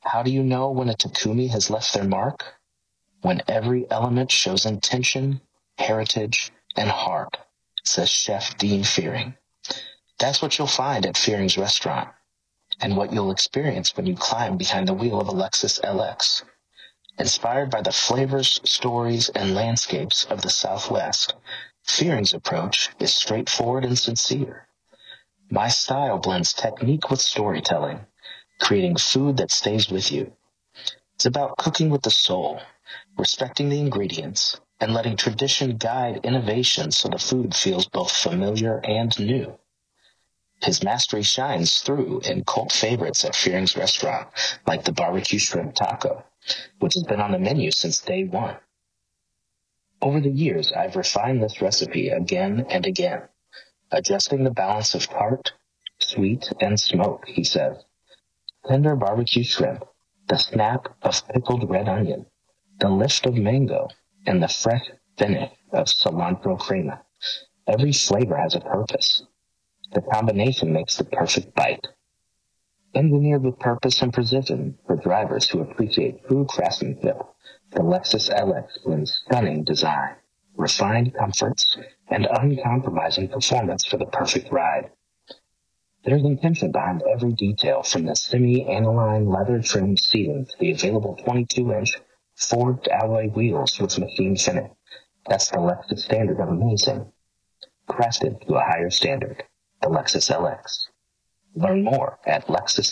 How do you know when a takumi has left their mark? When every element shows intention, heritage, and heart, says Chef Dean Fearing. That's what you'll find at Fearing's restaurant, and what you'll experience when you climb behind the wheel of a Lexus LX. Inspired by the flavors, stories, and landscapes of the Southwest, Fearing's approach is straightforward and sincere. My style blends technique with storytelling, creating food that stays with you. It's about cooking with the soul, respecting the ingredients, and letting tradition guide innovation so the food feels both familiar and new. His mastery shines through in cult favorites at Fearing's restaurant, like the barbecue shrimp taco, which has been on the menu since day one. Over the years, I've refined this recipe again and again, adjusting the balance of tart, sweet, and smoke, he says. Tender barbecue shrimp, the snap of pickled red onion, the lift of mango, and the fresh finish of cilantro crema. Every flavor has a purpose. The combination makes the perfect bite. Engineered with purpose and precision for drivers who appreciate true craftsmanship, the Lexus LX blends stunning design, refined comforts, and uncompromising performance for the perfect ride. There's intention behind every detail, from the semi-aniline leather-trimmed seating to the available 22-inch forged alloy wheels with machine finish. That's the Lexus standard of amazing. Crafted to a higher standard. The Lexus LX. Learn more at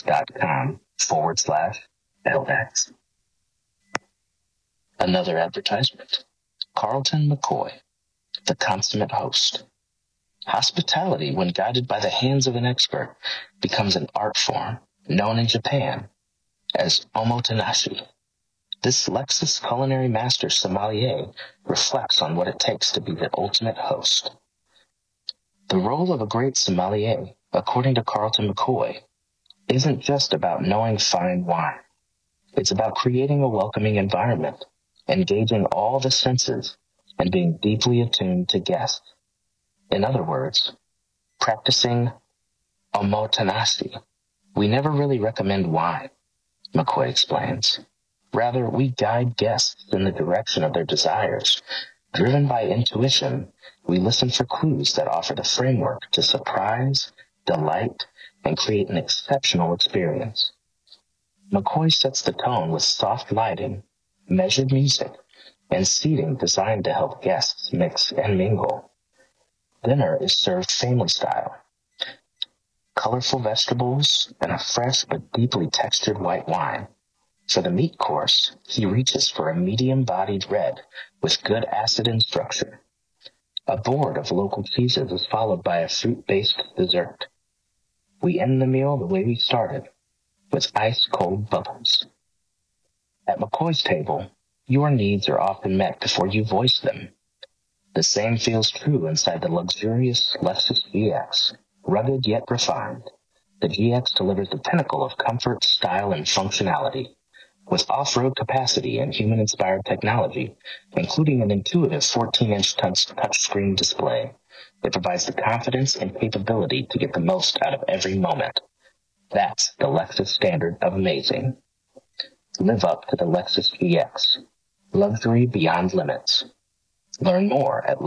lexus.com/LX. Another advertisement. Carlton McCoy, the consummate host. Hospitality, when guided by the hands of an expert, becomes an art form known in Japan as omotenashi. This Lexus culinary master sommelier reflects on what it takes to be the ultimate host. The role of a great sommelier, according to Carlton McCoy, isn't just about knowing fine wine. It's about creating a welcoming environment, engaging all the senses, and being deeply attuned to guests. In other words, practicing omotenashi. We never really recommend wine, McCoy explains. Rather, we guide guests in the direction of their desires. Driven by intuition, we listen for clues that offer the framework to surprise, delight, and create an exceptional experience. McCoy sets the tone with soft lighting, measured music, and seating designed to help guests mix and mingle. Dinner is served family style. Colorful vegetables and a fresh but deeply textured white wine. For the meat course, he reaches for a medium-bodied red with good acid and structure. A board of local cheeses is followed by a fruit-based dessert. We end the meal the way we started, with ice-cold bubbles. At McCoy's table, your needs are often met before you voice them. The same feels true inside the luxurious Lexus GX, rugged yet refined. The GX delivers the pinnacle of comfort, style, and functionality. With off-road capacity and human-inspired technology, including an intuitive 14-inch touchscreen display, it provides the confidence and capability to get the most out of every moment. That's the Lexus standard of amazing. Live up to the Lexus GX. Luxury beyond limits. Learn more at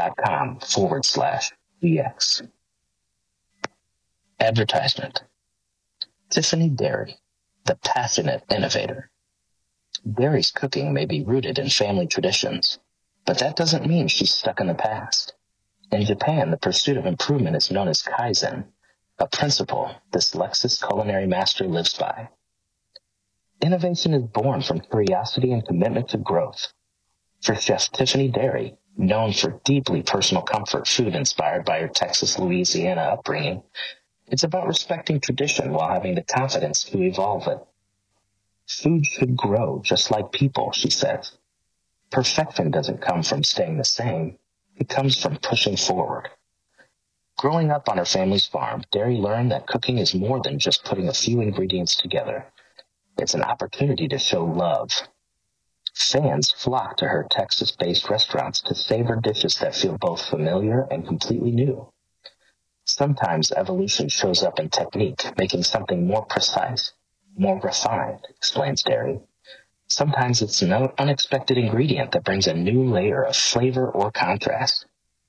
lexus.com/GX. Advertisement. Tiffany Dairy, the passionate innovator. Dairy's cooking may be rooted in family traditions, but that doesn't mean she's stuck in the past. In Japan, the pursuit of improvement is known as Kaizen, a principle this Lexus culinary master lives by. Innovation is born from curiosity and commitment to growth. For Chef Tiffany Dairy, known for deeply personal comfort food inspired by her Texas, Louisiana upbringing, it's about respecting tradition while having the confidence to evolve it. Food should grow just like people, she says. Perfection doesn't come from staying the same. It comes from pushing forward. Growing up on her family's farm, Dairy learned that cooking is more than just putting a few ingredients together. It's an opportunity to show love. Fans flock to her Texas-based restaurants to savor dishes that feel both familiar and completely new. Sometimes evolution shows up in technique, making something more precise, more refined, explains Derry. Sometimes it's an unexpected ingredient that brings a new layer of flavor or contrast.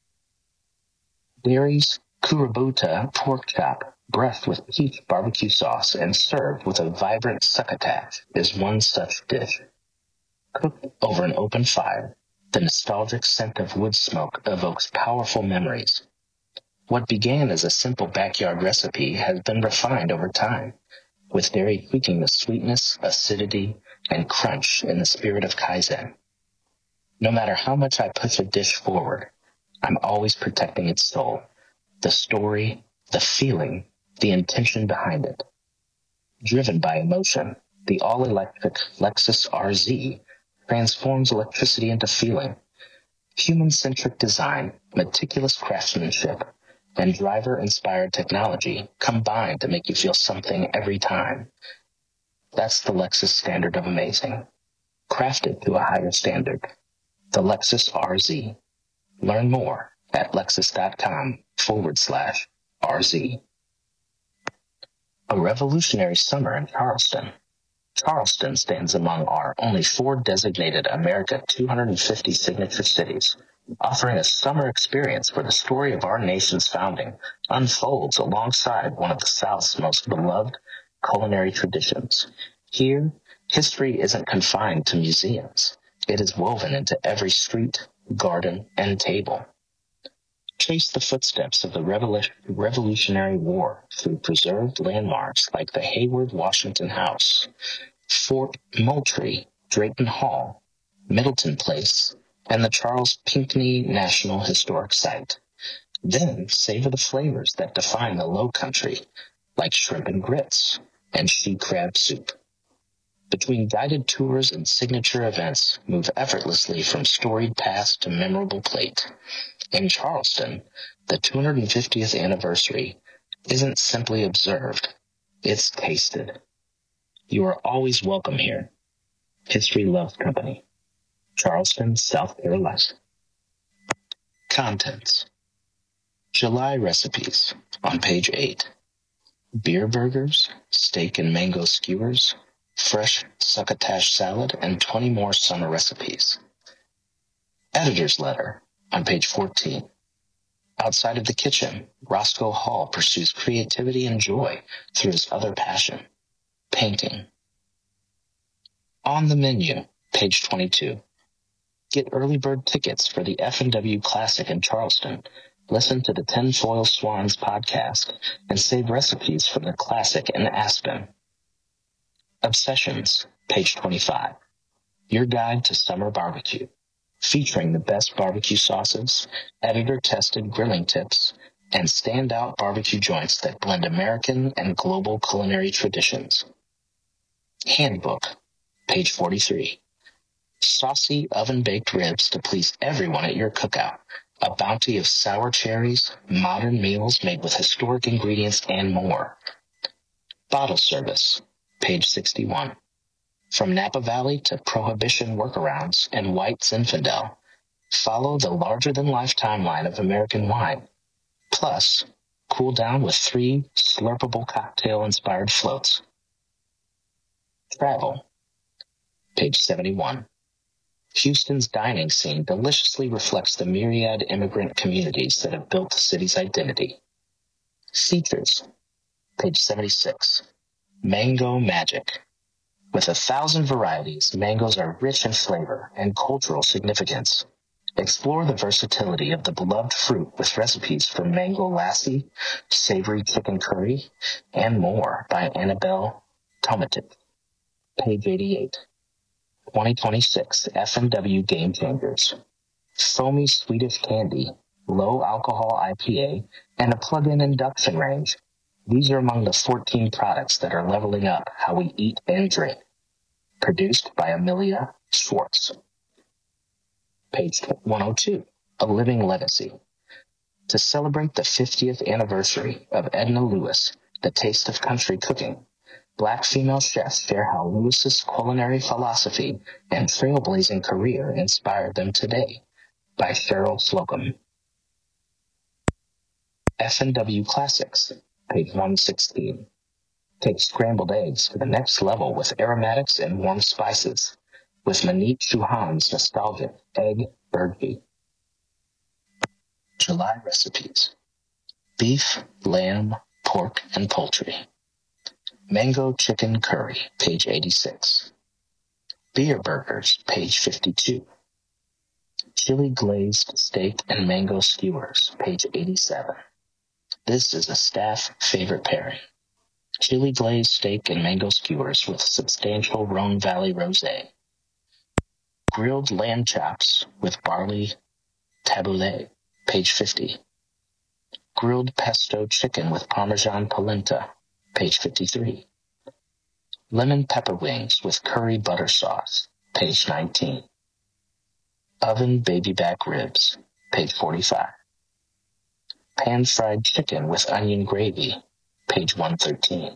Derry's Kurabuta pork chop, breathed with peach barbecue sauce and served with a vibrant succotash, is one such dish. Cooked over an open fire, the nostalgic scent of wood smoke evokes powerful memories. What began as a simple backyard recipe has been refined over time, with Derry tweaking the sweetness, acidity, and crunch in the spirit of Kaizen. No matter how much I push a dish forward, I'm always protecting its soul, the story, the feeling, the intention behind it. Driven by emotion, the all-electric Lexus RZ transforms electricity into feeling. Human-centric design, meticulous craftsmanship, and driver-inspired technology combine to make you feel something every time. That's the Lexus standard of amazing, crafted to a higher standard. The Lexus RZ. Learn more at lexus.com/RZ. A revolutionary summer in Charleston. Charleston stands among our only 4 designated America 250 signature cities, offering a summer experience where the story of our nation's founding unfolds alongside one of the South's most beloved culinary traditions. Here, history isn't confined to museums. It is woven into every street, garden, and table. Trace the footsteps of the Revolutionary War through preserved landmarks like the Hayward Washington House, Fort Moultrie, Drayton Hall, Middleton Place, and the Charles Pinckney National Historic Site. Then savor the flavors that define the Low Country, like shrimp and grits and she crab soup. Between guided tours and signature events, move effortlessly from storied past to memorable plate. In Charleston, the 250th anniversary isn't simply observed, it's tasted. You are always welcome here. History Loves Company, Charleston, South Carolina. Contents. July recipes on page 8. Beer burgers, steak and mango skewers, fresh succotash salad, and 20 more summer recipes. Editor's letter on page 14. Outside of the kitchen, Roscoe Hall pursues creativity and joy through his other passion, painting. On the menu, page 22. Get early bird tickets for the F&W Classic in Charleston. Listen to the Tinfoil Swans podcast and save recipes from the Classic in Aspen. Obsessions, page 25. Your guide to summer barbecue, featuring the best barbecue sauces, editor-tested grilling tips, and standout barbecue joints that blend American and global culinary traditions. Handbook, page 43. Saucy oven-baked ribs to please everyone at your cookout. A bounty of sour cherries, modern meals made with historic ingredients, and more. Bottle service, page 61. From Napa Valley to Prohibition workarounds and White Zinfandel, follow the larger-than-life timeline of American wine. Plus, cool down with 3 slurpable cocktail-inspired floats. Travel, page 71. Houston's dining scene deliciously reflects the myriad immigrant communities that have built the city's identity. Features, page 76. Mango Magic. With 1,000 varieties, mangoes are rich in flavor and cultural significance. Explore the versatility of the beloved fruit with recipes for mango lassi, savory chicken curry, and more by Annabelle Tomatic. Page 88. 2026 F&W Game Changers. Foamy Swedish candy, low alcohol IPA, and a plug-in induction range. These are among the 14 products that are leveling up how we eat and drink. Produced by Amelia Schwartz. Page 102. A Living Legacy. To celebrate the 50th anniversary of Edna Lewis, The Taste of Country Cooking, Black female chefs share how Lewis's culinary philosophy and trailblazing career inspired them today, by Cheryl Slocum. F&W Classics, page 116. Take scrambled eggs to the next level with aromatics and warm spices with Manit Chauhan's nostalgic egg burji. July recipes: beef, lamb, pork, and poultry. Mango chicken curry, page 86. Beer burgers, page 52. Chili glazed steak and mango skewers, page 87. This is a staff favorite pairing. Chili glazed steak and mango skewers with substantial Rhone Valley rosé. Grilled lamb chops with barley tabbouleh, page 50. Grilled pesto chicken with Parmesan polenta, page 53. Lemon pepper wings with curry butter sauce, page 19. Oven baby back ribs, page 45. Pan-fried chicken with onion gravy, page 113.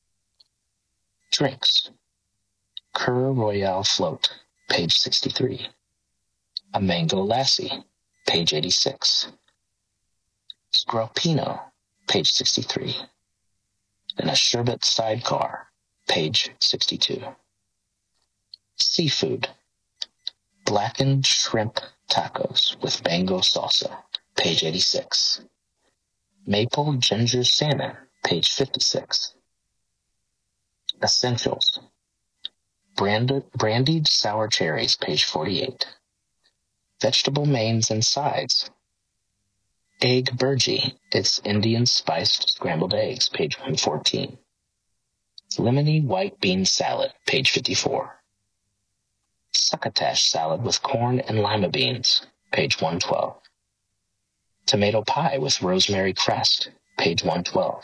Drinks: Cur Royale float, page 63. A mango lassi, page 86. Scroppino, page 63. And a sherbet sidecar, page 62. Seafood: blackened shrimp tacos with mango salsa, page 86. Maple ginger salmon, page 56. Essentials: brandied sour cherries, page 48. Vegetable mains and sides: egg burji, it's Indian spiced scrambled eggs, page 114. Lemony white bean salad, page 54. Succotash salad with corn and lima beans, page 112. Tomato pie with rosemary crest, page 112.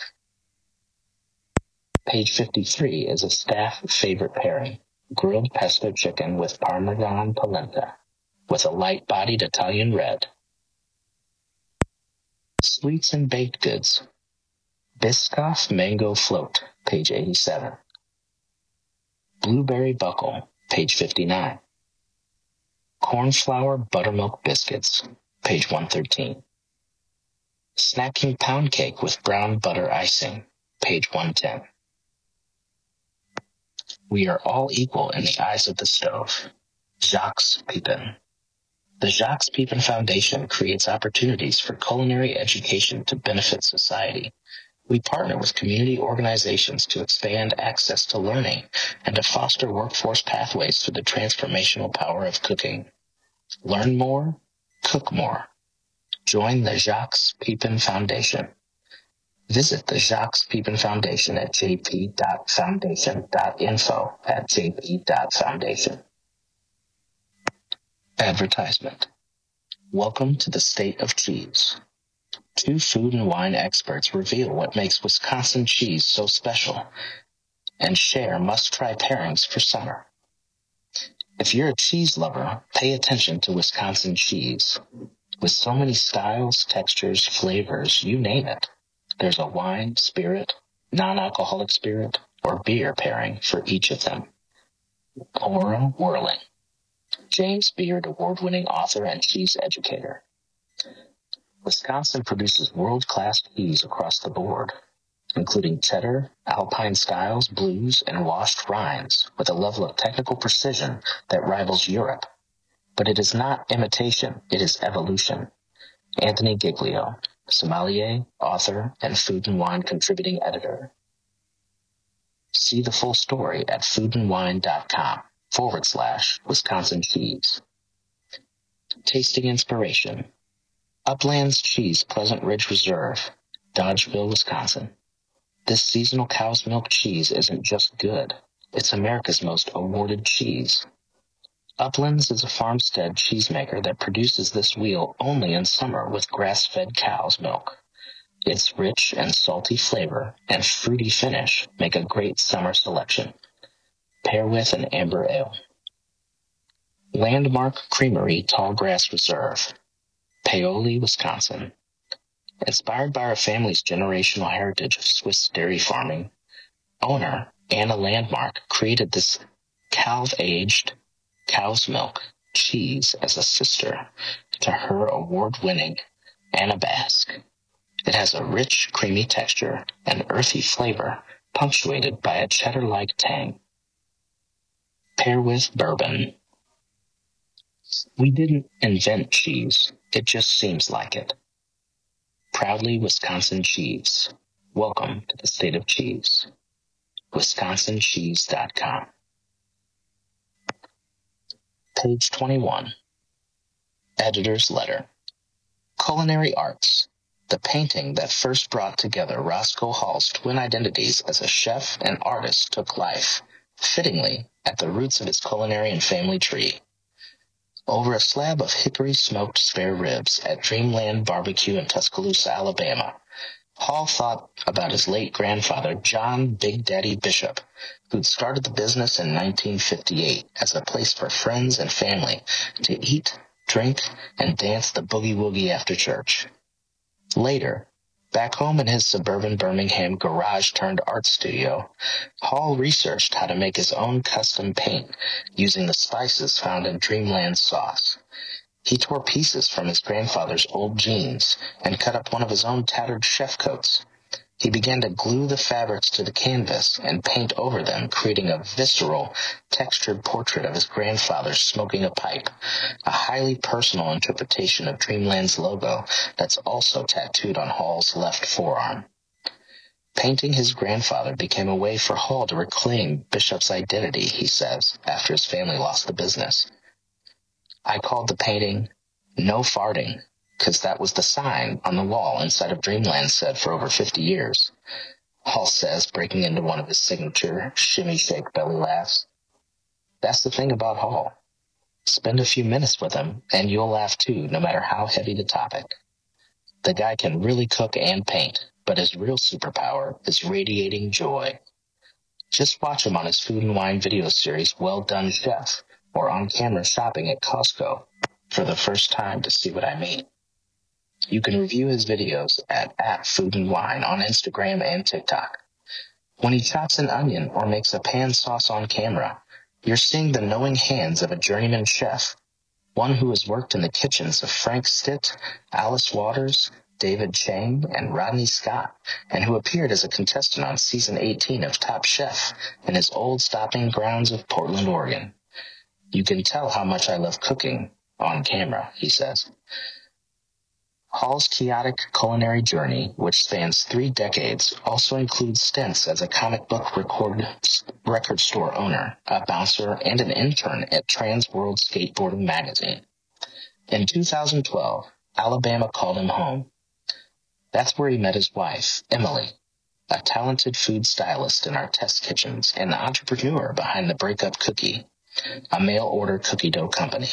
Page 53 is a staff favorite pairing: grilled pesto chicken with Parmesan polenta, with a light-bodied Italian red. Sweets and baked goods: Biscoff mango float, page 87. Blueberry buckle, page 59. Cornflour buttermilk biscuits, page 113. Snacking pound cake with brown butter icing, page 110. We are all equal in the eyes of the stove. Jacques Pepin. The Jacques Pepin Foundation creates opportunities for culinary education to benefit society. We partner with community organizations to expand access to learning and to foster workforce pathways for the transformational power of cooking. Learn more, cook more. Join the Jacques Pepin Foundation. Visit the Jacques Pepin Foundation at jp.foundation.info at jp.foundation. Advertisement. Welcome to the state of cheese. Two food and wine experts reveal what makes Wisconsin cheese so special and share must-try pairings for summer. If you're a cheese lover, pay attention to Wisconsin cheese. With so many styles, textures, flavors, you name it, there's a wine, spirit, non-alcoholic spirit, or beer pairing for each of them. Laura Whirling. James Beard award-winning author and cheese educator. Wisconsin produces world-class cheese across the board, including cheddar, alpine styles, blues, and washed rinds, with a level of technical precision that rivals Europe. But it is not imitation, it is evolution. Anthony Giglio, sommelier, author, and food and wine contributing editor. See the full story at foodandwine.com/Wisconsin cheese. Tasting inspiration. Uplands Cheese Pleasant Ridge Reserve, Dodgeville, Wisconsin. This seasonal cow's milk cheese isn't just good, it's America's most awarded cheese. Uplands is a farmstead cheesemaker that produces this wheel only in summer with grass-fed cow's milk. Its rich and salty flavor and fruity finish make a great summer selection. Pair with an amber ale. Landmark Creamery Tallgrass Reserve, Paoli, Wisconsin. Inspired by our family's generational heritage of Swiss dairy farming, owner Anna Landmark created this calve-aged cow's milk cheese as a sister to her award-winning Anna Basque. It has a rich, creamy texture and earthy flavor punctuated by a cheddar-like tang. Pair with bourbon. We didn't invent cheese. It just seems like it. Proudly Wisconsin cheese. Welcome to the state of cheese. WisconsinCheese.com. Page 21. Editor's letter. Culinary arts. The painting that first brought together Roscoe Hall's twin identities as a chef and artist took life, fittingly, at the roots of his culinary and family tree. Over a slab of hickory-smoked spare ribs at Dreamland Barbecue in Tuscaloosa, Alabama, Hall thought about his late grandfather, John Big Daddy Bishop, who'd started the business in 1958 as a place for friends and family to eat, drink, and dance the boogie-woogie after church. Later, back home in his suburban Birmingham garage-turned-art studio, Hall researched how to make his own custom paint using the spices found in Dreamland's sauce. He tore pieces from his grandfather's old jeans and cut up one of his own tattered chef coats. He began to glue the fabrics to the canvas and paint over them, creating a visceral, textured portrait of his grandfather smoking a pipe, a highly personal interpretation of Dreamland's logo that's also tattooed on Hall's left forearm. Painting his grandfather became a way for Hall to reclaim Bishop's identity, he says, after his family lost the business. I called the painting No Farting, because that was the sign on the wall inside of Dreamland said for over 50 years. Hall says, breaking into one of his signature shimmy-shake belly laughs. That's the thing about Hall. Spend a few minutes with him, and you'll laugh too, no matter how heavy the topic. The guy can really cook and paint, but his real superpower is radiating joy. Just watch him on his Food and Wine video series, Well Done Chef, or on camera shopping at Costco for the first time to see what I mean. You can review his videos at Food and Wine on Instagram and TikTok. When he chops an onion or makes a pan sauce on camera, you're seeing the knowing hands of a journeyman chef, one who has worked in the kitchens of Frank Stitt, Alice Waters, David Chang, and Rodney Scott, and who appeared as a contestant on season 18 of Top Chef in his old stomping grounds of Portland, Oregon. You can tell how much I love cooking on camera, he says. Hall's chaotic culinary journey, which spans 3 decades, also includes stints as a comic book record store owner, a bouncer, and an intern at Trans World Skateboarding magazine. In 2012, Alabama called him home. That's where he met his wife, Emily, a talented food stylist in our test kitchens and the entrepreneur behind the Breakup Cookie, a mail-order cookie dough company.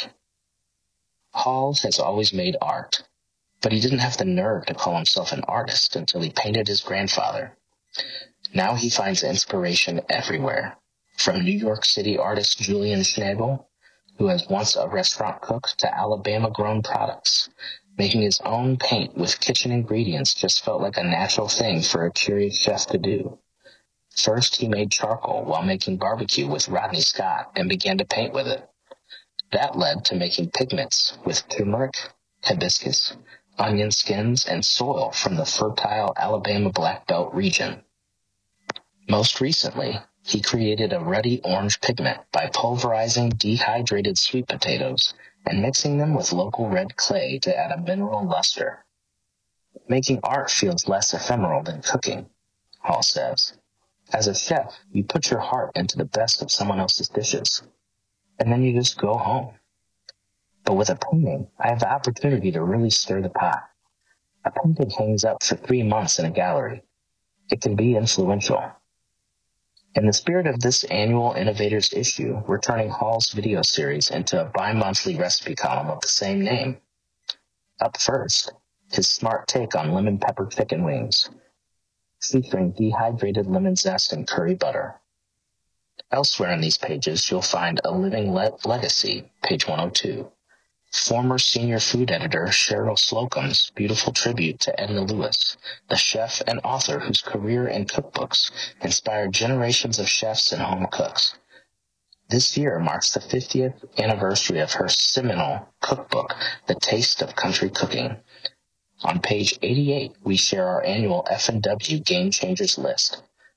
Hall has always made art, but he didn't have the nerve to call himself an artist until he painted his grandfather. Now he finds inspiration everywhere, from New York City artist Julian Schnabel, who was once a restaurant cook, to Alabama-grown products. Making his own paint with kitchen ingredients just felt like a natural thing for a curious chef to do. First, he made charcoal while making barbecue with Rodney Scott and began to paint with it. That led to making pigments with turmeric, hibiscus, onion skins, and soil from the fertile Alabama Black Belt region. Most recently, he created a ruddy orange pigment by pulverizing dehydrated sweet potatoes and mixing them with local red clay to add a mineral luster. Making art feels less ephemeral than cooking, Hall says. As a chef, you put your heart into the best of someone else's dishes, and then you just go home. But with a painting, I have the opportunity to really stir the pot. A painting hangs up for 3 months in a gallery. It can be influential. In the spirit of this annual Innovators issue, we're turning Hall's video series into a bi-monthly recipe column of the same name. Up first, his smart take on lemon pepper chicken wings, featuring dehydrated lemon zest and curry butter. Elsewhere in these pages, you'll find A Living Legacy, page 102. Former senior food editor Cheryl Slocum's beautiful tribute to Edna Lewis, the chef and author whose career and cookbooks inspired generations of chefs and home cooks. This year marks the 50th anniversary of her seminal cookbook, The Taste of Country Cooking. On page 88, we share our annual F&W Game Changers list.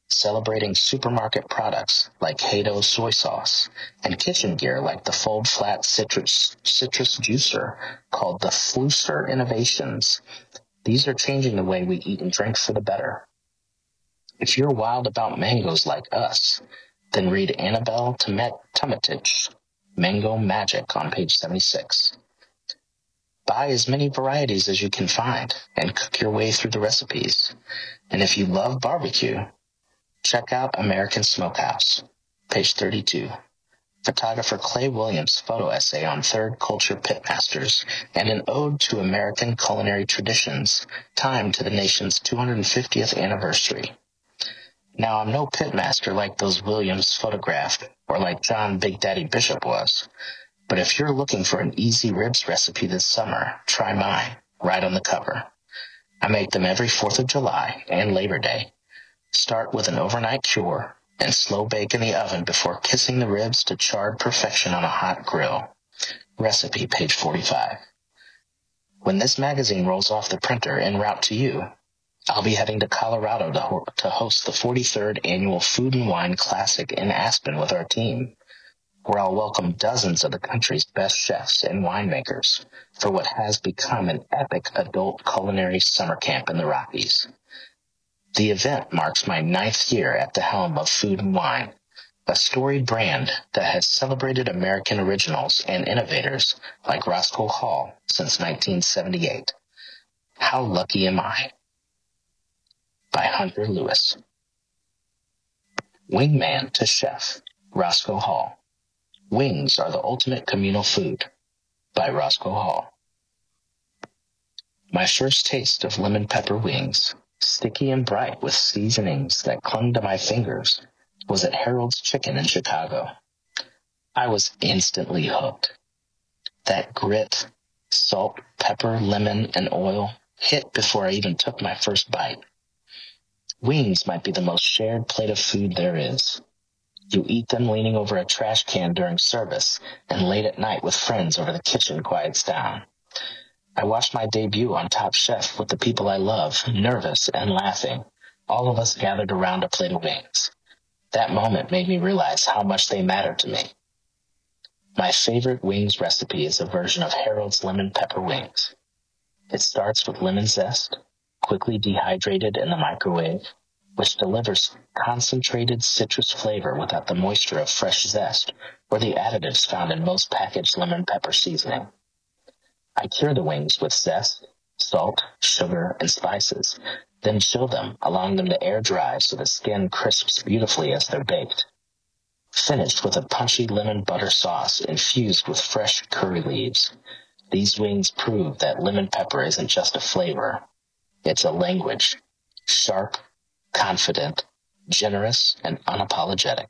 celebrating supermarket products like Hato soy sauce, and kitchen gear like the fold-flat citrus juicer called the Flooster Innovations. These are changing the way we eat and drink for the better. If you're wild about mangoes like us, then read Annabelle Tomatich, Mango Magic on page 76. Buy as many varieties as you can find and cook your way through the recipes. And if you love barbecue, check out American Smokehouse, page 32. Photographer Clay Williams' photo essay on third culture pitmasters and an ode to American culinary traditions timed to the nation's 250th anniversary. Now, I'm no pitmaster like those Williams photographed or like John Big Daddy Bishop was, but if you're looking for an easy ribs recipe this summer, try mine, right on the cover. I make them every 4th of July and Labor Day. Start with an overnight cure and slow bake in the oven before kissing the ribs to charred perfection on a hot grill. Recipe, page 45. When this magazine rolls off the printer en route to you, I'll be heading to Colorado to host the 43rd Annual Food and Wine Classic in Aspen with our team, where I'll welcome dozens of the country's best chefs and winemakers for what has become an epic adult culinary summer camp in the Rockies. The event marks my 9th year at the helm of Food and Wine, a storied brand that has celebrated American originals and innovators like Roscoe Hall since 1978. How lucky am I? By Hunter Lewis. Wingman to Chef, Roscoe Hall. Wings are the ultimate communal food, by Roscoe Hall. My first taste of lemon pepper wings, sticky and bright with seasonings that clung to my fingers, was at Harold's Chicken in Chicago. I was instantly hooked. That grit, salt, pepper, lemon, and oil hit before I even took my first bite. Wings might be the most shared plate of food there is. You eat them leaning over a trash can during service, and late at night with friends over the kitchen quiets down. I watched my debut on Top Chef with the people I love, nervous and laughing, all of us gathered around a plate of wings. That moment made me realize how much they mattered to me. My favorite wings recipe is a version of Harold's lemon pepper wings. It starts with lemon zest, quickly dehydrated in the microwave, which delivers concentrated citrus flavor without the moisture of fresh zest or the additives found in most packaged lemon pepper seasoning. I cure the wings with zest, salt, sugar, and spices, then chill them, allowing them to air dry so the skin crisps beautifully as they're baked. Finished with a punchy lemon butter sauce infused with fresh curry leaves. These wings prove that lemon pepper isn't just a flavor. It's a language, sharp, confident, generous, and unapologetic.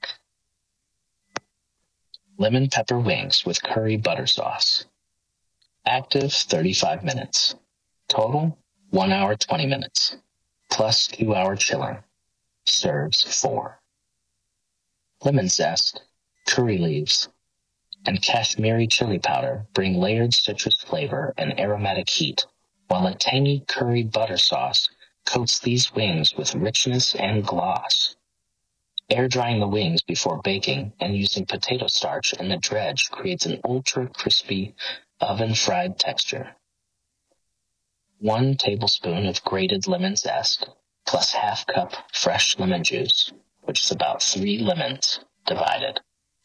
Lemon pepper wings with curry butter sauce. Active 35 minutes. Total 1 hour 20 minutes. Plus 2 hour chilling. Serves 4. Lemon zest, curry leaves, and Kashmiri chili powder bring layered citrus flavor and aromatic heat, while a tangy curry butter sauce coats these wings with richness and gloss. Air drying the wings before baking and using potato starch in the dredge creates an ultra crispy oven-fried texture. 1 tablespoon of grated lemon zest plus ½ cup fresh lemon juice, which is about 3 lemons, divided.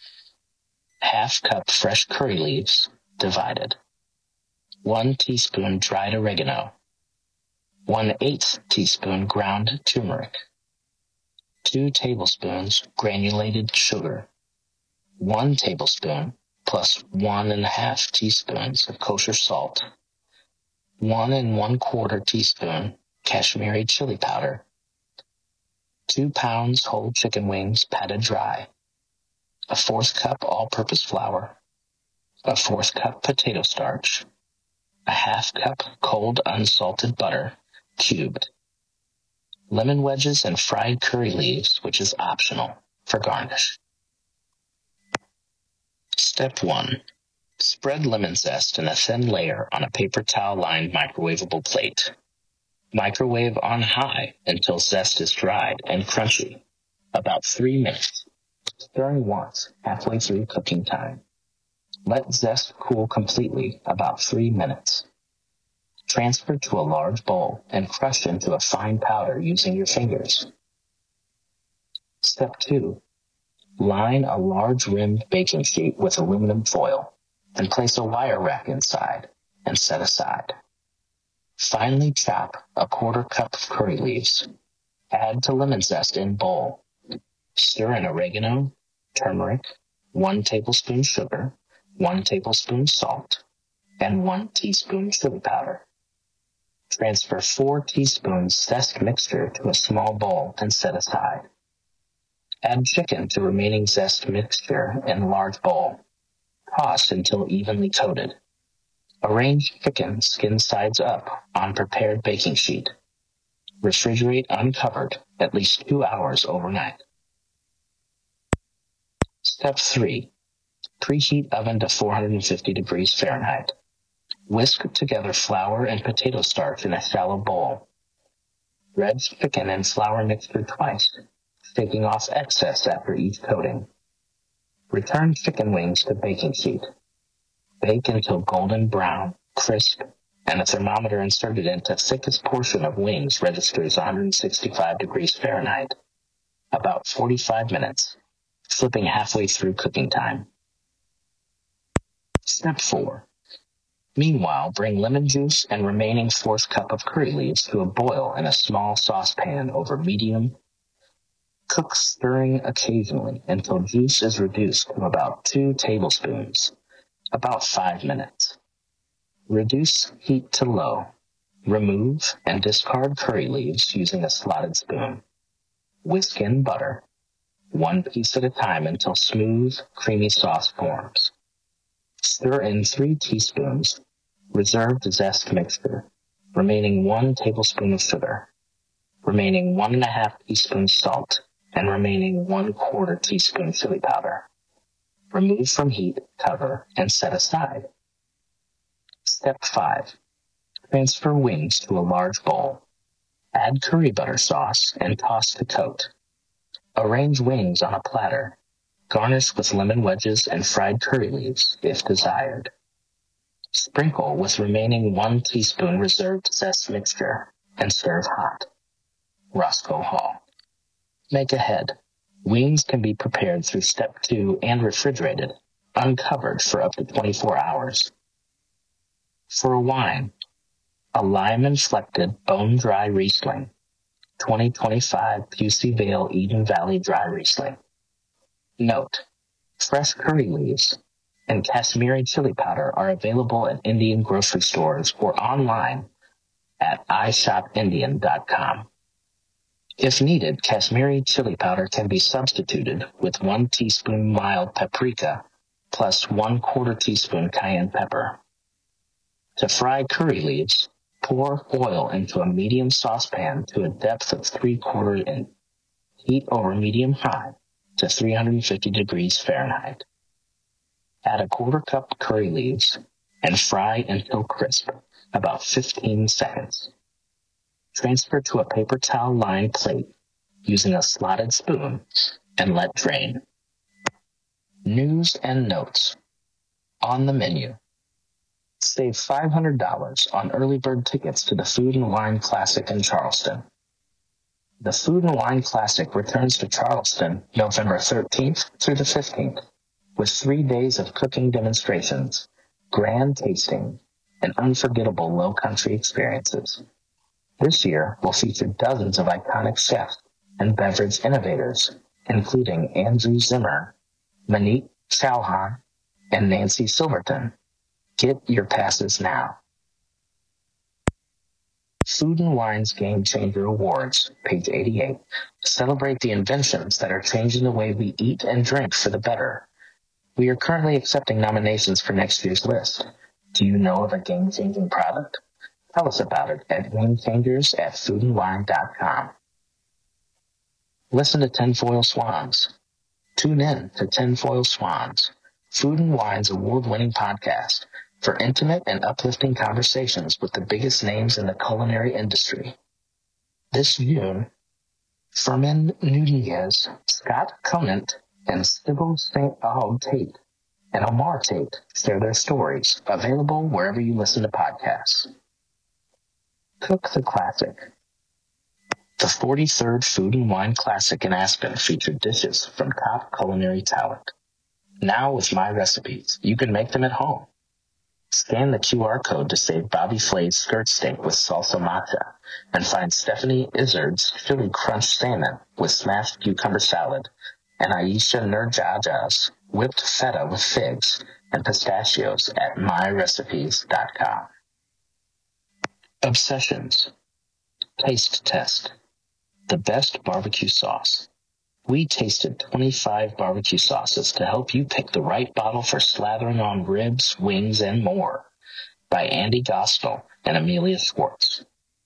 ½ cup fresh curry leaves, divided. 1 teaspoon dried oregano. 1/8 teaspoon ground turmeric. 2 tablespoons granulated sugar. 1 tablespoon plus 1½ teaspoons of kosher salt. 1 1/4 teaspoon Kashmiri chili powder. 2 pounds whole chicken wings patted dry. 1/4 cup all-purpose flour. 1/4 cup potato starch. 1/2 cup cold unsalted butter, cubed. Lemon wedges and fried curry leaves, which is optional, for garnish. Step 1. Spread lemon zest in a thin layer on a paper towel-lined microwavable plate. Microwave on high until zest is dried and crunchy. about 3 minutes, stirring once halfway through cooking time. Let zest cool completely about 3 minutes. Transfer to a large bowl and crush into a fine powder using your fingers. Step 2. Line a large rimmed baking sheet with aluminum foil and place a wire rack inside and set aside. Finely chop a 1/4 cup of curry leaves. Add to lemon zest in bowl. Stir in oregano, turmeric, 1 tablespoon sugar, 1 tablespoon salt, and 1 teaspoon chili powder. Transfer 4 teaspoons zest mixture to a small bowl and set aside. Add chicken to remaining zest mixture in large bowl. Toss until evenly coated. Arrange chicken skin sides up on prepared baking sheet. Refrigerate uncovered at least 2 hours overnight. Step 3. Preheat oven to 450 degrees Fahrenheit. Whisk together flour and potato starch in a shallow bowl. Dredge chicken and flour mixture twice, taking off excess after each coating. Return chicken wings to baking sheet. Bake until golden brown, crisp, and a thermometer inserted into thickest portion of wings registers 165 degrees Fahrenheit. About 45 minutes, flipping halfway through cooking time. Step 4. Meanwhile, bring lemon juice and remaining 1/4 cup of curry leaves to a boil in a small saucepan over medium. Cook stirring occasionally until juice is reduced to about 2 tablespoons, about 5 minutes. Reduce heat to low. Remove and discard curry leaves using a slotted spoon. Whisk in butter, 1 piece at a time until smooth, creamy sauce forms. Stir in 3 teaspoons reserved zest mixture, remaining 1 tablespoon of sugar, remaining 1½ teaspoons salt, and remaining 1/4 teaspoon chili powder. Remove from heat, cover, and set aside. Step 5. Transfer wings to a large bowl. Add curry butter sauce and toss to coat. Arrange wings on a platter. Garnish with lemon wedges and fried curry leaves, if desired. Sprinkle with remaining 1 teaspoon reserved zest mixture and serve hot. Roscoe Hall. Make ahead. Wings can be prepared through step 2 and refrigerated, uncovered for up to 24 hours. For a wine, a lime-inflected bone-dry Riesling, 2025 Pusey Vale Eden Valley Dry Riesling. Note, fresh curry leaves and Kashmiri chili powder are available at Indian grocery stores or online at ishopindian.com. If needed, Kashmiri chili powder can be substituted with 1 teaspoon mild paprika plus 1/4 teaspoon cayenne pepper. To fry curry leaves, pour oil into a medium saucepan to a depth of 3/4 inch. Heat over medium-high to 350 degrees Fahrenheit. Add a 1/4 cup curry leaves and fry until crisp, about 15 seconds. Transfer to a paper towel-lined plate using a slotted spoon and let drain. News and notes. On the menu. Save $500 on early bird tickets to the Food and Wine Classic in Charleston. The Food and Wine Classic returns to Charleston November 13th through the 15th with 3 days of cooking demonstrations, grand tasting, and unforgettable low country experiences. This year will feature dozens of iconic chefs and beverage innovators, including Andrew Zimmer, Monique Chalhan, and Nancy Silverton. Get your passes now. Food and Wine's Game Changer Awards, page 88, celebrate the inventions that are changing the way we eat and drink for the better. We are currently accepting nominations for next year's list. Do you know of a game-changing product? Tell us about it at gamechangers@foodandwine.com. Listen to Tinfoil Swans. Tune in to Tinfoil Swans, Food and Wine's award-winning podcast, for intimate and uplifting conversations with the biggest names in the culinary industry. This June, Fermin Nunez, Scott Conant, and Sybil St. Aug Tate and Omar Tate share their stories, available wherever you listen to podcasts. Cook the Classic. The 43rd Food and Wine Classic in Aspen featured dishes from top culinary talent. Now with My Recipes, you can make them at home. Scan the QR code to save Bobby Flay's skirt steak with salsa matcha and find Stephanie Izzard's chili crunch salmon with smashed cucumber salad and Aisha Nurjaja's whipped feta with figs and pistachios at myrecipes.com. Obsessions. Taste test. The best barbecue sauce. We tasted 25 barbecue sauces to help you pick the right bottle for slathering on ribs, wings, and more. By Andy Gostel and Amelia Schwartz.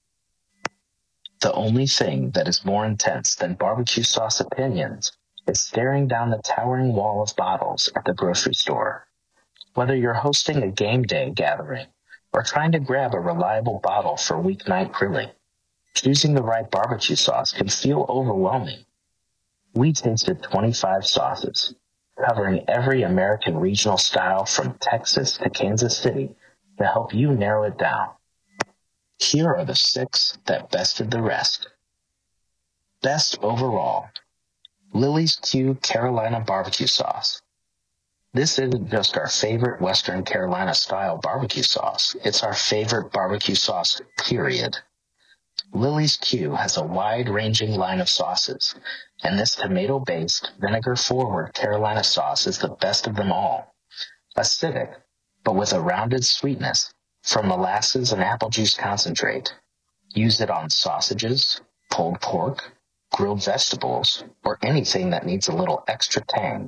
The only thing that is more intense than barbecue sauce opinions is staring down the towering wall of bottles at the grocery store. Whether you're hosting a game day gathering or trying to grab a reliable bottle for weeknight grilling, choosing the right barbecue sauce can feel overwhelming. We tasted 25 sauces, covering every American regional style from Texas to Kansas City to help you narrow it down. Here are the 6 that bested the rest. Best overall, Lily's Q Carolina Barbecue Sauce. This isn't just our favorite Western Carolina style barbecue sauce, it's our favorite barbecue sauce, period. Lily's Q has a wide-ranging line of sauces, and this tomato-based, vinegar-forward Carolina sauce is the best of them all. Acidic, but with a rounded sweetness from molasses and apple juice concentrate. Use it on sausages, pulled pork, grilled vegetables, or anything that needs a little extra tang.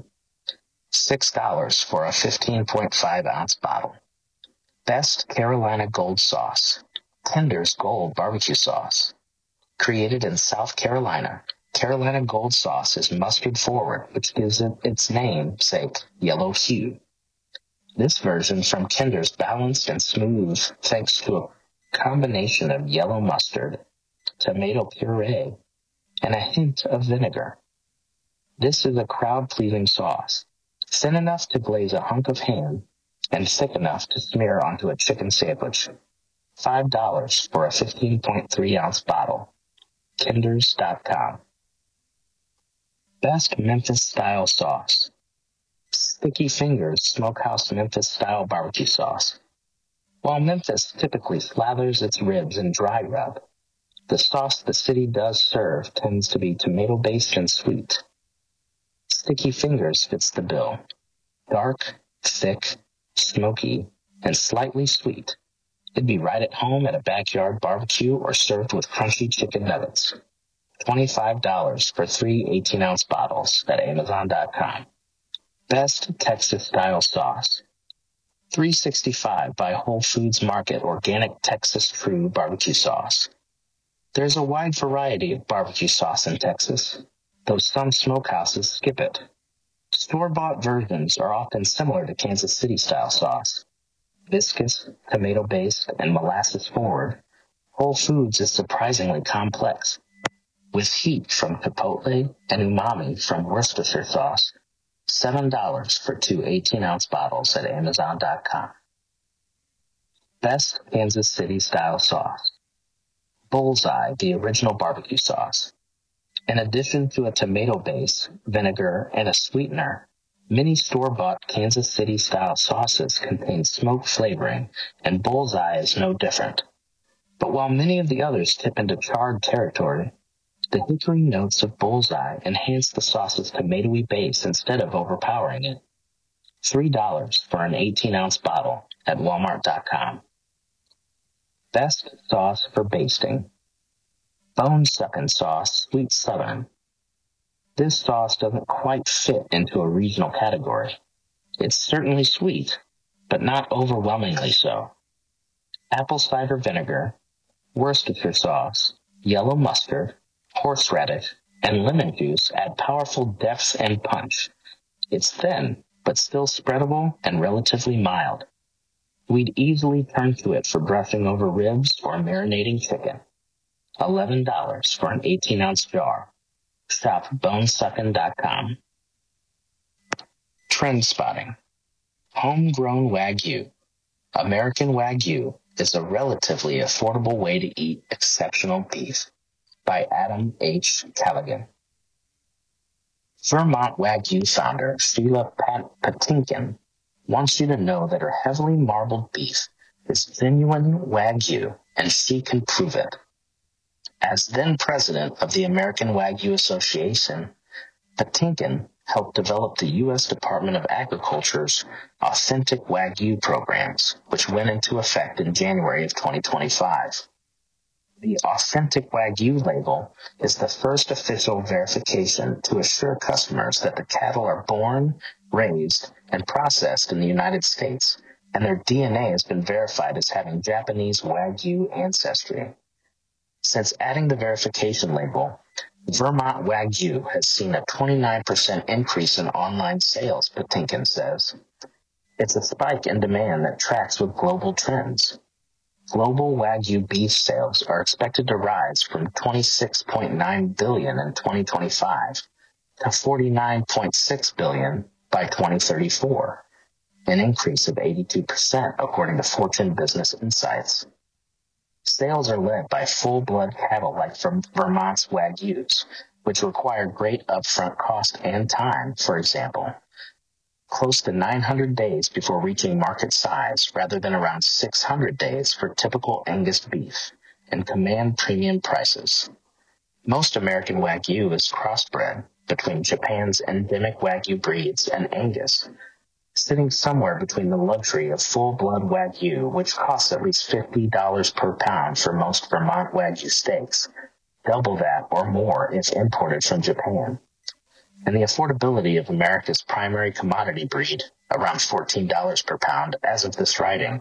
$6 for a 15.5-ounce bottle. Best Carolina Gold Sauce. Tender's Gold Barbecue Sauce. Created in South Carolina, Carolina Gold Sauce is mustard forward, which gives it its namesake yellow hue. This version from Kinder's balanced and smooth thanks to a combination of yellow mustard, tomato puree, and a hint of vinegar. This is a crowd-pleasing sauce, thin enough to glaze a hunk of ham and thick enough to smear onto a chicken sandwich. $5 for a 15.3-ounce bottle. Kinders.com. Best Memphis-style sauce. Sticky Fingers Smokehouse Memphis-style barbecue sauce. While Memphis typically slathers its ribs in dry rub, the sauce the city does serve tends to be tomato-based and sweet. Sticky Fingers fits the bill. Dark, thick, smoky, and slightly sweet. It'd be right at home at a backyard barbecue or served with crunchy chicken nuggets. $25 for 3 18-ounce bottles at Amazon.com. Best Texas-style sauce. 365 by Whole Foods Market Organic Texas True Barbecue Sauce. There's a wide variety of barbecue sauce in Texas, though some smokehouses skip it. Store-bought versions are often similar to Kansas City-style sauce. Viscous, tomato-based, and molasses-forward, Whole Foods is surprisingly complex, with heat from chipotle and umami from Worcestershire sauce. $7 for 2 18-ounce bottles at Amazon.com. Best Kansas City-style sauce. Bullseye, the original barbecue sauce. In addition to a tomato base, vinegar, and a sweetener, many store-bought Kansas City-style sauces contain smoke flavoring, and Bullseye is no different. But while many of the others tip into charred territory, the hickory notes of Bullseye enhance the sauce's tomatoey base instead of overpowering it. $3 for an 18-ounce bottle at Walmart.com. Best sauce for basting. Bone-sucking sauce, Sweet Southern. This sauce doesn't quite fit into a regional category. It's certainly sweet, but not overwhelmingly so. Apple cider vinegar, Worcestershire sauce, yellow mustard, horseradish, and lemon juice add powerful depth and punch. It's thin, but still spreadable and relatively mild. We'd easily turn to it for brushing over ribs or marinating chicken. $11 for an 18-ounce jar Shop bonesuckin.com. Trend spotting. Homegrown Wagyu. American Wagyu is a relatively affordable way to eat exceptional beef. By Adam H. Callaghan. Vermont Wagyu founder Sheila Patinkin wants you to know that her heavily marbled beef is genuine Wagyu, and she can prove it. As then president of the American Wagyu Association, Patinkin helped develop the U.S. Department of Agriculture's Authentic Wagyu programs, which went into effect in January of 2025. The Authentic Wagyu label is the first official verification to assure customers that the cattle are born, raised, and processed in the United States, and their DNA has been verified as having Japanese Wagyu ancestry. Since adding the verification label, Vermont Wagyu has seen a 29% increase in online sales, Patinkin says. It's a spike in demand that tracks with global trends. Global Wagyu beef sales are expected to rise from $26.9 billion in 2025 to $49.6 billion by 2034, an increase of 82% according to Fortune Business Insights. Sales are led by full-blood cattle like from Vermont's Wagyus, which require great upfront cost and time, for example. Close to 900 days before reaching market size rather than around 600 days for typical Angus beef, and command premium prices. Most American Wagyu is crossbred between Japan's endemic Wagyu breeds and Angus, sitting somewhere between the luxury of full-blood Wagyu, which costs at least $50 per pound for most Vermont Wagyu steaks, double that or more if imported from Japan, and the affordability of America's primary commodity breed, around $14 per pound as of this writing.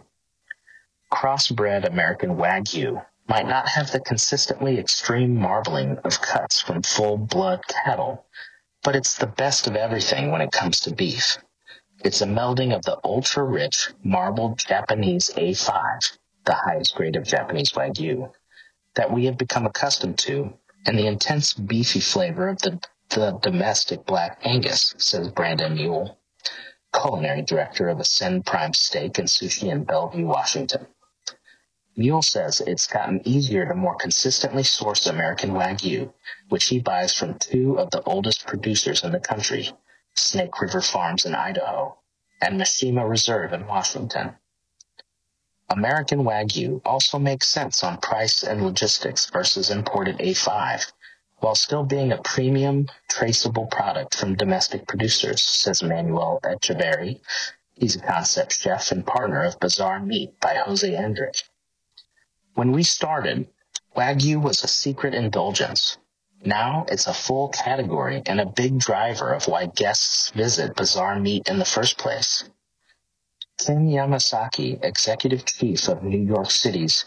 Crossbred American Wagyu might not have the consistently extreme marbling of cuts from full-blood cattle, but it's the best of everything when it comes to beef. It's a melding of the ultra-rich, marbled Japanese A5, the highest grade of Japanese Wagyu, that we have become accustomed to, and the intense beefy flavor of the domestic Black Angus, says Brandon Mule, culinary director of Ascend Prime Steak and Sushi in Bellevue, Washington. Mule says it's gotten easier to more consistently source American Wagyu, which he buys from two of the oldest producers in the country, Snake River Farms in Idaho and Mishima Reserve in Washington. American Wagyu also makes sense on price and logistics versus imported A5, while still being a premium, traceable product from domestic producers, says Manuel Echeverry. He's a concept chef and partner of Bizarre Meat by Jose Hendrick. When we started, Wagyu was a secret indulgence. Now it's a full category and a big driver of why guests visit Bizarre Meat in the first place. Ken Yamasaki, executive chief of New York City's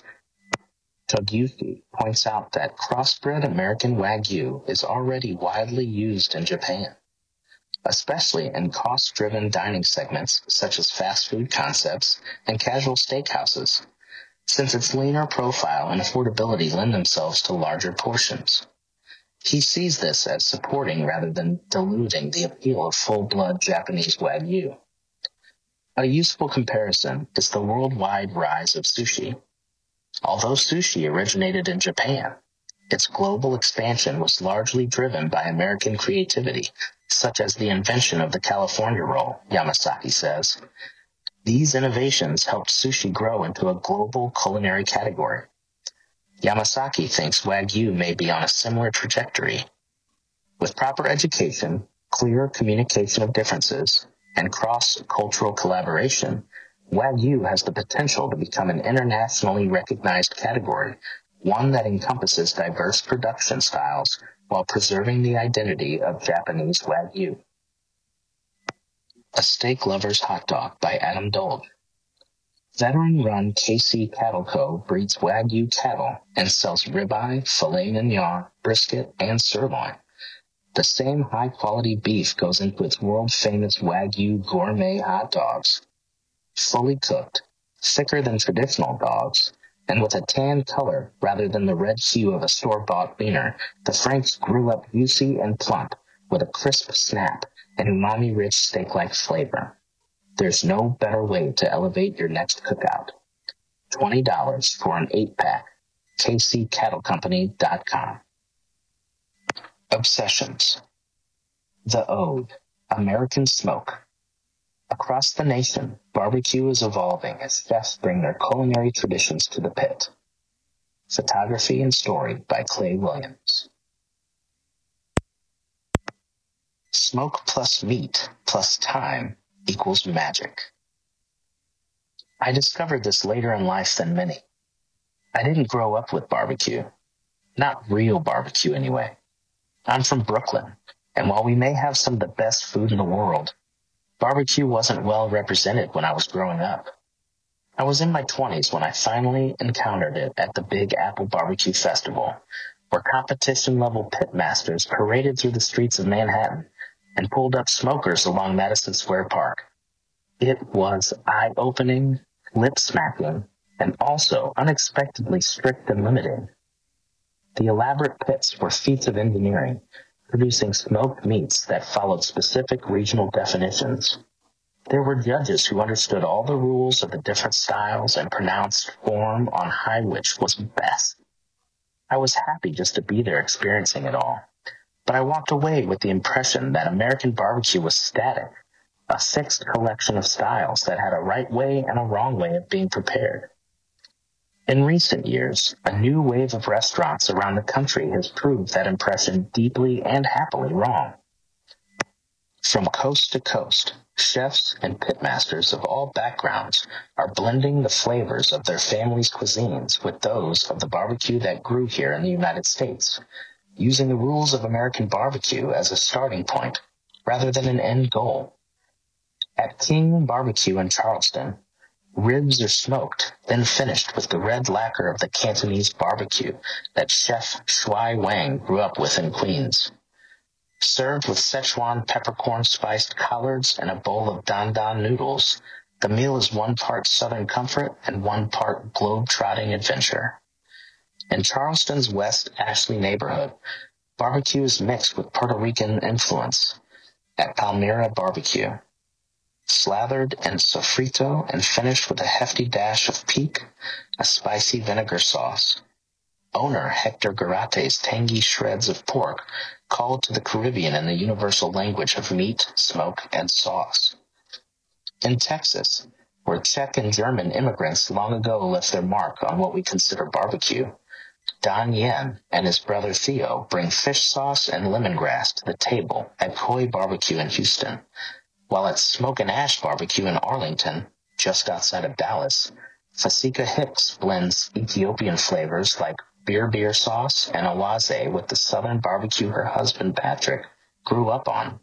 Togyuki, points out that crossbred American Wagyu is already widely used in Japan, especially in cost-driven dining segments such as fast food concepts and casual steakhouses, since its leaner profile and affordability lend themselves to larger portions. He sees this as supporting rather than diluting the appeal of full-blood Japanese Wagyu. A useful comparison is the worldwide rise of sushi. Although sushi originated in Japan, its global expansion was largely driven by American creativity, such as the invention of the California roll, Yamasaki says. These innovations helped sushi grow into a global culinary category. Yamasaki thinks Wagyu may be on a similar trajectory. With proper education, clear communication of differences, and cross-cultural collaboration, Wagyu has the potential to become an internationally recognized category, one that encompasses diverse production styles while preserving the identity of Japanese Wagyu. A Steak Lover's Hot Dog by Adam Dolge. Veteran-run KC Cattle Co. breeds Wagyu cattle and sells ribeye, filet mignon, brisket, and sirloin. The same high-quality beef goes into its world-famous Wagyu gourmet hot dogs. Fully cooked, thicker than traditional dogs, and with a tan color rather than the red hue of a store-bought beaner, the Franks grew up juicy and plump, with a crisp snap and umami-rich steak-like flavor. There's no better way to elevate your next cookout. $20 for an 8-pack. KCCattleCompany.com. Obsessions. The Ode. American Smoke. Across the nation, barbecue is evolving as chefs bring their culinary traditions to the pit. Photography and story by Clay Williams. Smoke plus meat plus time equals magic. I discovered this later in life than many. I didn't grow up with barbecue. Not real barbecue, anyway. I'm from Brooklyn, and while we may have some of the best food in the world, barbecue wasn't well represented when I was growing up. I was in my 20s when I finally encountered it at the Big Apple Barbecue Festival, where competition-level pitmasters paraded through the streets of Manhattan and pulled up smokers along Madison Square Park. It was eye-opening, lip-smacking, and also unexpectedly strict and limiting. The elaborate pits were feats of engineering, producing smoked meats that followed specific regional definitions. There were judges who understood all the rules of the different styles and pronounced form on high which was best. I was happy just to be there experiencing it all, but I walked away with the impression that American barbecue was static, a fixed collection of styles that had a right way and a wrong way of being prepared. In recent years, a new wave of restaurants around the country has proved that impression deeply and happily wrong. From coast to coast, chefs and pitmasters of all backgrounds are blending the flavors of their families' cuisines with those of the barbecue that grew here in the United States, using the rules of American barbecue as a starting point rather than an end goal. At King Barbecue in Charleston, ribs are smoked, then finished with the red lacquer of the Cantonese barbecue that Chef Shui Wang grew up with in Queens. Served with Szechuan peppercorn-spiced collards and a bowl of dan dan noodles, the meal is one part Southern comfort and one part globe-trotting adventure. In Charleston's West Ashley neighborhood, barbecue is mixed with Puerto Rican influence at Palmyra Barbecue. Slathered in sofrito and finished with a hefty dash of pique, a spicy vinegar sauce. Owner Hector Garate's tangy shreds of pork called to the Caribbean in the universal language of meat, smoke, and sauce. In Texas, where Czech and German immigrants long ago left their mark on what we consider barbecue, Don Yen and his brother Theo bring fish sauce and lemongrass to the table at Koi Barbecue in Houston, while at Smoke and Ash Barbecue in Arlington, just outside of Dallas, Fasika Hicks blends Ethiopian flavors like beer sauce and awaze with the southern barbecue her husband Patrick grew up on.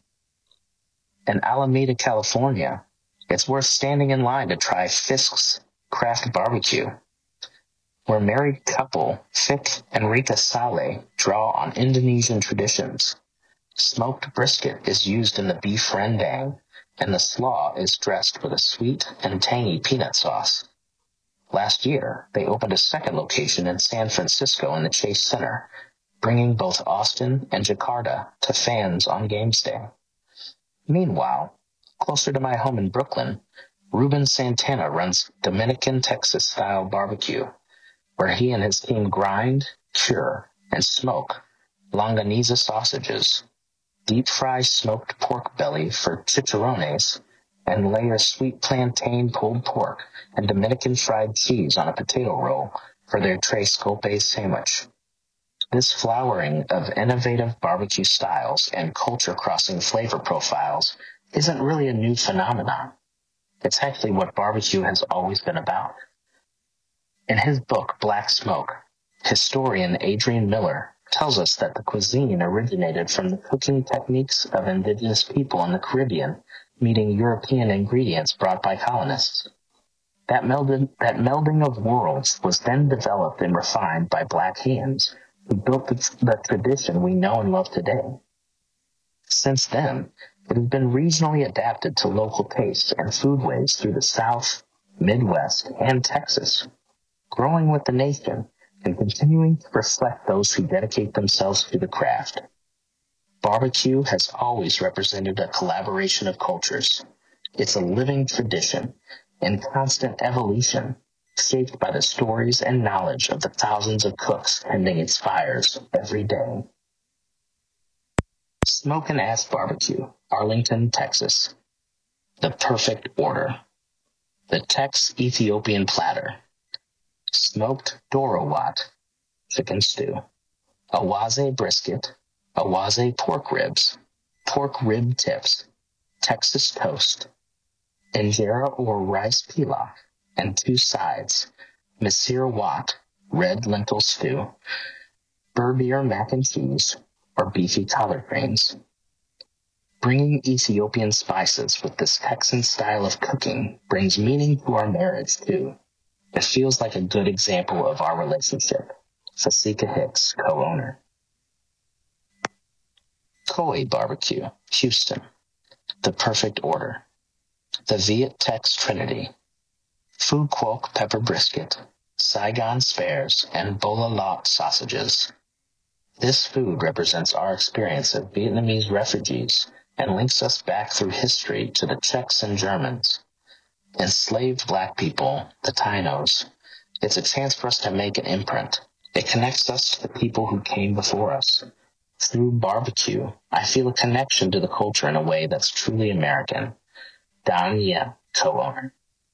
In Alameda, California, it's worth standing in line to try Fisk's Craft Barbecue, where married couple Fik and Rika Saleh draw on Indonesian traditions. Smoked brisket is used in the beef rendang, and the slaw is dressed with a sweet and tangy peanut sauce. Last year, they opened a second location in San Francisco in the Chase Center, bringing both Austin and Jakarta to fans on Games Day. Meanwhile, closer to my home in Brooklyn, Ruben Santana runs Dominican Texas-style barbecue, where he and his team grind, cure, and smoke longaniza sausages, deep-fry smoked pork belly for chicharrones, and layer sweet plantain pulled pork and Dominican fried cheese on a potato roll for their Tres Copes sandwich. This flowering of innovative barbecue styles and culture-crossing flavor profiles isn't really a new phenomenon. It's actually what barbecue has always been about. In his book, Black Smoke, historian Adrian Miller tells us that the cuisine originated from the cooking techniques of indigenous people in the Caribbean meeting European ingredients brought by colonists. That melding of worlds was then developed and refined by black hands who built the tradition we know and love today. Since then, it has been regionally adapted to local tastes and foodways through the South, Midwest, and Texas. growing with the nation and continuing to reflect those who dedicate themselves to the craft. Barbecue has always represented a collaboration of cultures. It's a living tradition in constant evolution, shaped by the stories and knowledge of the thousands of cooks tending its fires every day. Smoke and Ash Barbecue, Arlington, Texas. The perfect order. The Tex Ethiopian platter. Smoked Dorowat chicken stew. Awaze brisket. Awaze pork ribs. Pork rib tips. Texas toast. Injera or rice pilaf. And 2 sides. Misir wat, red lentil stew. Berbier mac and cheese, or beefy collard greens. Bringing Ethiopian spices with this Texan style of cooking brings meaning to our marriage, too. It feels like a good example of our relationship. Fasika Hicks, co-owner. Koi Barbecue, Houston. The perfect order. The Viet Tex Trinity. Phu Quoc pepper brisket, Saigon spares, and Bola Lot sausages. This food represents our experience of Vietnamese refugees and links us back through history to the Czechs and Germans. Enslaved black people, the Tainos. It's a chance for us to make an imprint. It connects us to the people who came before us. Through barbecue, I feel a connection to the culture in a way that's truly American. Dan Ye, co-owner.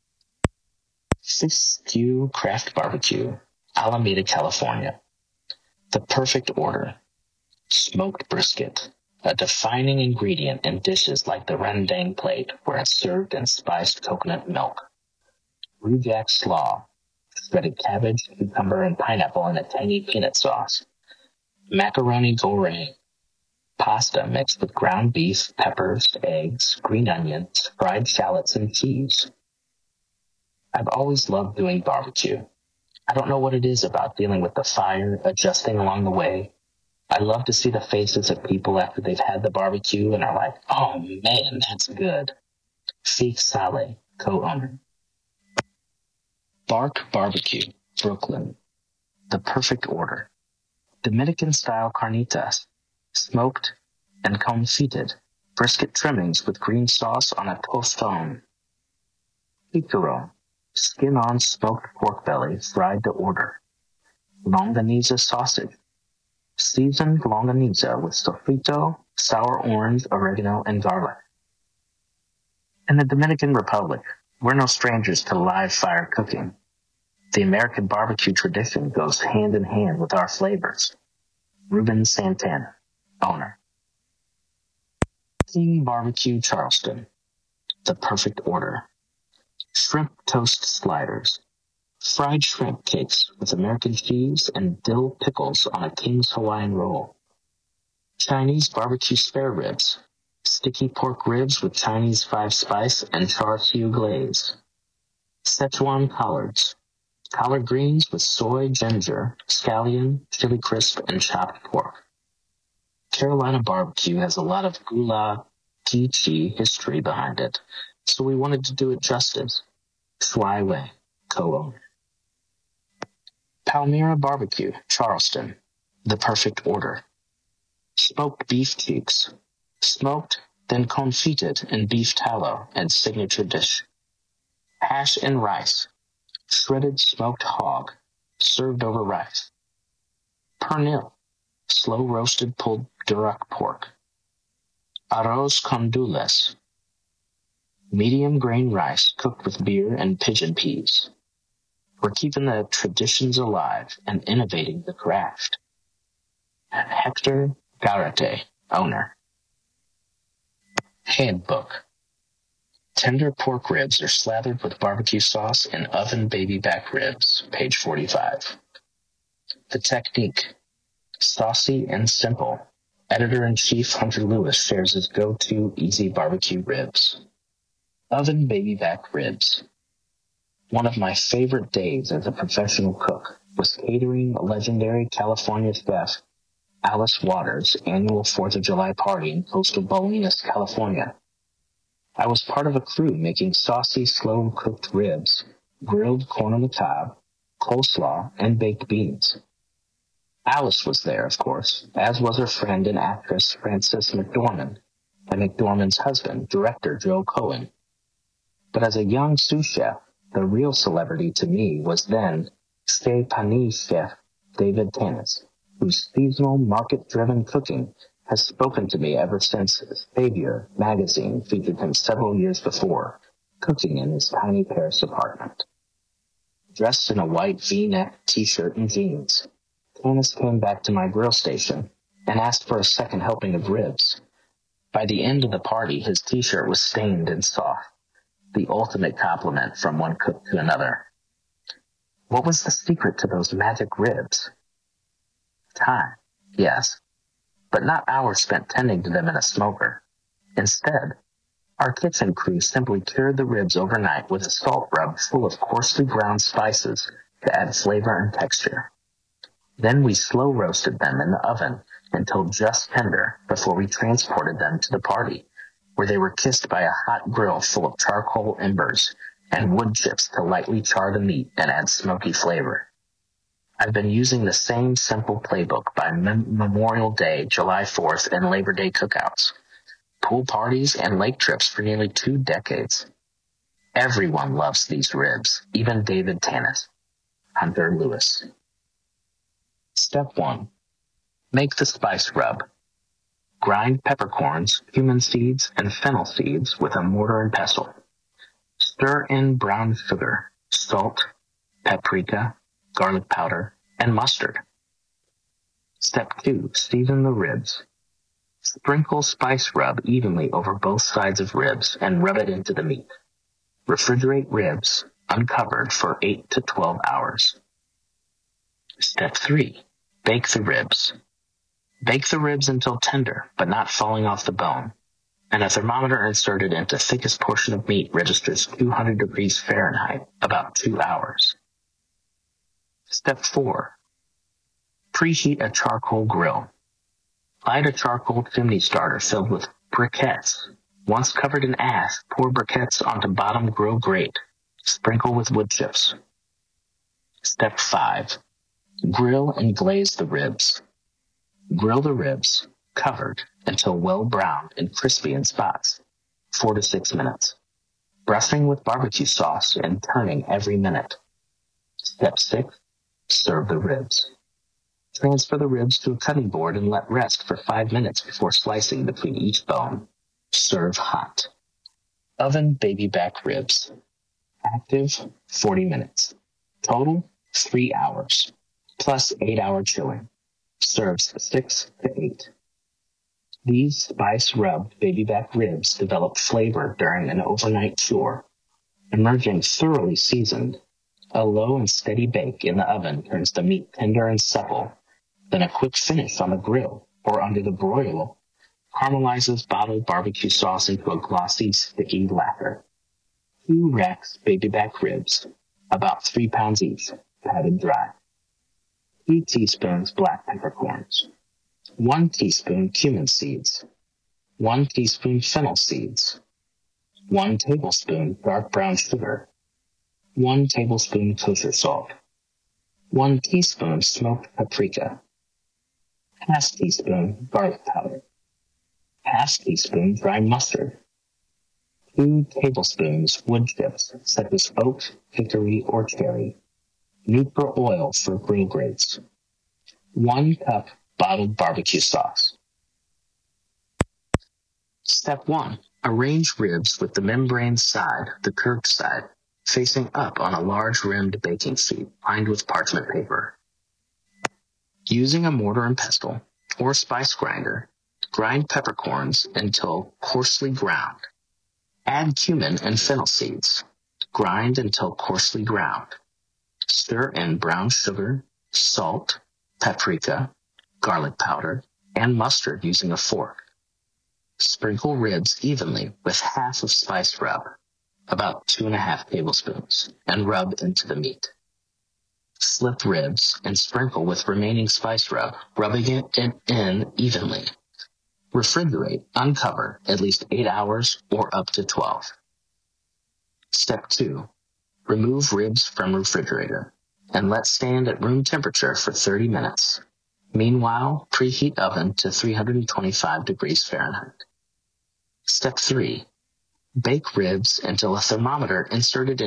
Siskiyou Craft Barbecue, Alameda, California. The perfect order. Smoked brisket, a defining ingredient in dishes like the rendang plate, where it's served in spiced coconut milk. Rujak slaw, shredded cabbage, cucumber, and pineapple in a tangy peanut sauce. Macaroni goreng, pasta mixed with ground beef, peppers, eggs, green onions, fried shallots, and cheese. I've always loved doing barbecue. I don't know what it is about dealing with the fire, adjusting along the way. I love to see the faces of people after they've had the barbecue and are like, oh man, that's good. Sheikh Saleh, co-owner. Bark Barbecue, Brooklyn. The perfect order. Dominican-style carnitas, smoked and confited, brisket trimmings with green sauce on a toston. Chicharron, skin-on smoked pork belly fried to order. Longaniza sausage, seasoned longaniza with sofrito, sour orange, oregano, and garlic. In the Dominican Republic, we're no strangers to live fire cooking. The American barbecue tradition goes hand in hand with our flavors. Ruben Santana, owner. King Barbecue Charleston, the perfect order. Shrimp toast sliders, fried shrimp cakes with American cheese and dill pickles on a King's Hawaiian roll. Chinese barbecue spare ribs, sticky pork ribs with Chinese 5-spice and char siu glaze. Szechuan collards, collard greens with soy, ginger, scallion, chili crisp, and chopped pork. Carolina barbecue has a lot of goulash, quiche history behind it, so we wanted to do it justice. Shuai Wei, co-owner. Palmyra Barbecue, Charleston, the perfect order. Smoked beef cheeks, smoked, then confited in beef tallow and signature dish. Hash and rice, shredded smoked hog, served over rice. Pernil, slow roasted pulled Duroc pork. Arroz con dulces, medium grain rice cooked with beer and pigeon peas. We're keeping the traditions alive and innovating the craft. Hector Garate, owner. Handbook. Tender pork ribs are slathered with barbecue sauce in oven baby back ribs, page 45. The technique. Saucy and simple. Editor-in-Chief Hunter Lewis shares his go-to easy barbecue ribs. Oven baby back ribs. One of my favorite days as a professional cook was catering legendary California chef Alice Waters' annual 4th of July party in coastal Bolinas, California. I was part of a crew making saucy, slow-cooked ribs, grilled corn on the cob, coleslaw, and baked beans. Alice was there, of course, as was her friend and actress Frances McDormand, and McDormand's husband, director Joe Cohen. But as a young sous chef, the real celebrity to me was then Stay Panis chef David Tanis, whose seasonal, market-driven cooking has spoken to me ever since Savior magazine featured him several years before, cooking in his tiny Paris apartment. Dressed in a white V-neck t-shirt and jeans, Tanis came back to my grill station and asked for a second helping of ribs. By the end of the party, his t-shirt was stained and soft, the ultimate compliment from one cook to another. What was the secret to those magic ribs? Time, yes, but not hours spent tending to them in a smoker. Instead, our kitchen crew simply cured the ribs overnight with a salt rub full of coarsely ground spices to add flavor and texture. Then we slow roasted them in the oven until just tender before we transported them to the party, where they were kissed by a hot grill full of charcoal embers and wood chips to lightly char the meat and add smoky flavor. I've been using the same simple playbook by Memorial Day, July 4th, and Labor Day cookouts, pool parties, and lake trips for nearly 2 decades. Everyone loves these ribs, even David Tanis. Hunter Lewis. Step 1. Make the spice rub. Grind peppercorns, cumin seeds, and fennel seeds with a mortar and pestle. Stir in brown sugar, salt, paprika, garlic powder, and mustard. Step 2. Season the ribs. Sprinkle spice rub evenly over both sides of ribs and rub it into the meat. Refrigerate ribs, uncovered, for 8 to 12 hours. Step 3. Bake the ribs. Bake the ribs until tender, but not falling off the bone, and a thermometer inserted into thickest portion of meat registers 200 degrees Fahrenheit, about 2 hours. Step 4. Preheat a charcoal grill. Light a charcoal chimney starter filled with briquettes. Once covered in ash, pour briquettes onto bottom grill grate. Sprinkle with wood chips. Step 5. Grill and glaze the ribs. Grill the ribs, covered, until well browned and crispy in spots, 4 to 6 minutes. Brushing with barbecue sauce and turning every minute. Step 6. Serve the ribs. Transfer the ribs to a cutting board and let rest for 5 minutes before slicing between each bone. Serve hot. Oven baby back ribs. Active, 40 minutes. Total, 3 hours. Plus 8-hour chilling. Serves 6 to 8. These spice-rubbed baby back ribs develop flavor during an overnight cure, emerging thoroughly seasoned. A low and steady bake in the oven turns the meat tender and supple. Then a quick finish on the grill or under the broil caramelizes bottled barbecue sauce into a glossy, sticky lacquer. 2 racks baby back ribs, about 3 pounds each, patted dry. 2 teaspoons black peppercorns. 1 teaspoon cumin seeds. 1 teaspoon fennel seeds. 1 tablespoon dark brown sugar. 1 tablespoon kosher salt. 1 teaspoon smoked paprika. Half teaspoon garlic powder. Half teaspoon dry mustard. 2 tablespoons wood chips such as oak, hickory, or cherry. Neutral oil for grill grates. 1 cup bottled barbecue sauce. Step 1. Arrange ribs with the membrane side, the curved side, facing up on a large rimmed baking sheet lined with parchment paper. Using a mortar and pestle or spice grinder, grind peppercorns until coarsely ground. Add cumin and fennel seeds. Grind until coarsely ground. Stir in brown sugar, salt, paprika, garlic powder, and mustard using a fork. Sprinkle ribs evenly with half of spice rub, about 2.5 tablespoons, and rub into the meat. Slip ribs and sprinkle with remaining spice rub, rubbing it in evenly. Refrigerate, uncover, at least 8 hours or up to 12. Step 2. Remove ribs from refrigerator. and let stand at room temperature for 30 minutes. Meanwhile, preheat oven to 325 degrees Fahrenheit. Step 3. Bake ribs until a thermometer inserted